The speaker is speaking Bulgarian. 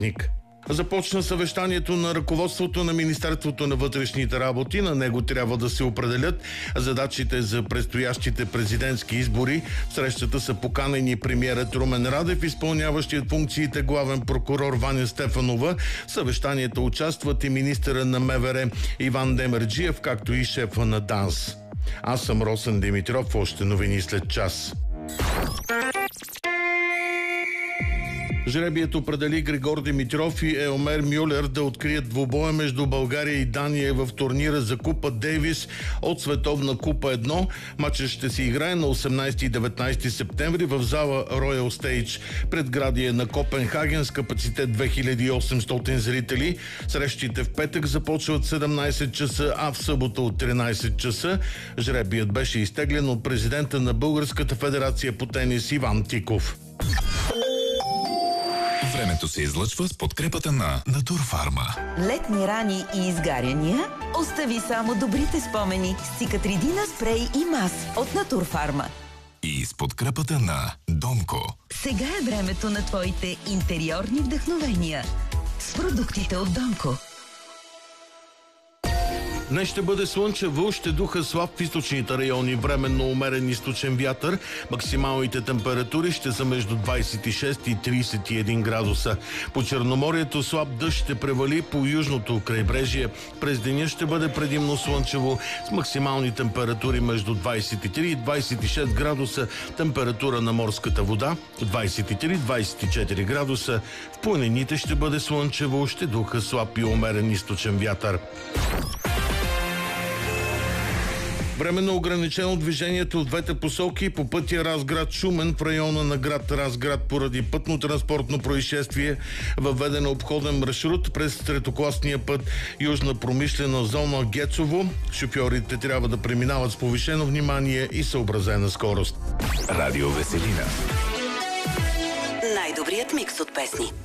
Започна съвещанието на ръководството на Министерството на вътрешните работи. На него трябва да се определят задачите за предстоящите президентски избори. В срещата са поканени премиерът Румен Радев, изпълняващият функциите главен прокурор Ваня Стефанова. В съвещанието участват и министъра на МВР Иван Демерджиев, както и шефа на ДАНС. Аз съм Росен Димитров, още новини след час. Жребието определи Григор Димитров и Еомер Мюлер да открият двубоя между България и Дания в турнира за Купа Дейвис от Световна купа 1. Матчът ще се играе на 18 и 19 септември в зала Royal Stage, предградие на Копенхаген с капацитет 2800 зрители. Срещите в петък започват 17 часа, а в събота от 13 часа. Жребият беше изтеглен от президента на Българската федерация по тенис Иван Тиков. Времето се излъчва с подкрепата на Натурфарма. Летни рани и изгаряния? Остави само добрите спомени с Цикатридина спрей и мас от Натурфарма. И с подкрепата на Донко. Сега е времето на твоите интериорни вдъхновения с продуктите от Донко. Днес ще бъде слънчево, ще духа слаб в източните райони, временно умерен източен вятър. Максималните температури ще са между 26 и 31 градуса. По Черноморието слаб дъжд ще превали по южното крайбрежие. През деня ще бъде предимно слънчево с максимални температури между 23 и 26 градуса. Температура на морската вода 23-24 градуса. В планините ще бъде слънчево, ще духа слаб и умерен източен вятър. Временно ограничено движението в двете посоки по пътя Разград-Шумен в района на град Разград поради пътно-транспортно происшествие. Въведен обходен маршрут през третокласния път Южна промишлена зона Гецово. Шофьорите трябва да преминават с повишено внимание и съобразена скорост. Радио Веселина. Най-добрият микс от песни.